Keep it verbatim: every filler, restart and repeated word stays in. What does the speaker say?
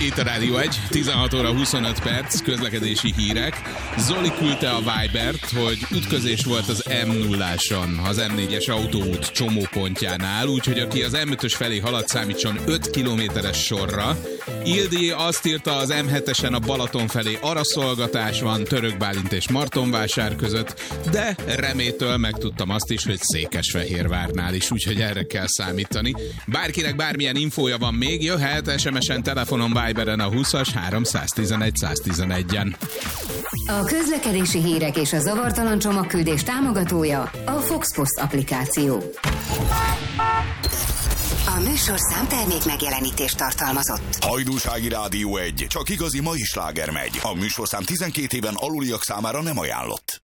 Itt a Rádió egy, tizenhat óra huszonöt perc, közlekedési hírek. Zoli küldte a Vibert, hogy ütközés volt az em nulláson, az em négyes autóút csomópontjánál, úgyhogy aki az em ötös felé halad, számítson öt kilométeres sorra. Ildi azt írta, az em hetesen a Balaton felé araszolgatás van Török Bálint és Martonvásár között, de Remétől megtudtam azt is, hogy Székesfehérvárnál is, úgyhogy erre kell számítani. Bárkinek bármilyen infója van még, jöhet es em esen, telefonon, Viberen a húszas háromszáztizenegy száztizenegyen. A közlekedési hírek és a zavartalan csomagküldés támogatója a Foxpost applikáció. A műsorszám termék megjelenítést tartalmazott. Hajdúsági Rádió egy, csak igazi mai sláger megy. A műsorszám tizenkét éven aluliak számára nem ajánlott.